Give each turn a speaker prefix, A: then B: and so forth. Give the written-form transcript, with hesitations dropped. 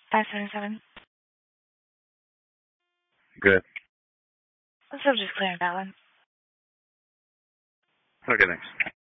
A: 577.
B: Good.
A: So just clearing balance.
B: Okay, thanks.